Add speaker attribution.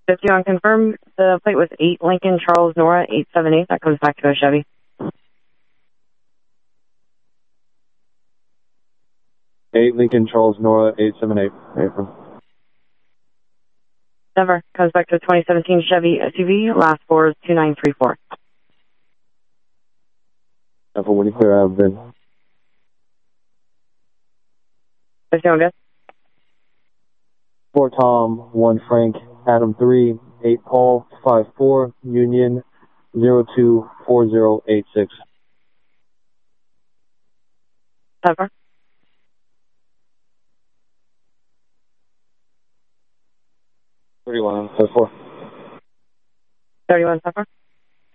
Speaker 1: 51, confirm the plate was 8 Lincoln Charles Nora 878. That comes back to a Chevy.
Speaker 2: 8 Lincoln Charles Nora 878. April.
Speaker 1: Denver, comes back to a 2017 Chevy SUV. Last four is 2934.
Speaker 2: Denver, when you clear out of bin.
Speaker 1: 51, good.
Speaker 2: 4 Tom, 1 Frank, Adam 3, 8 Paul, 5-4, Union 024086.
Speaker 1: Denver.
Speaker 2: 31, 4.
Speaker 1: 31, Denver.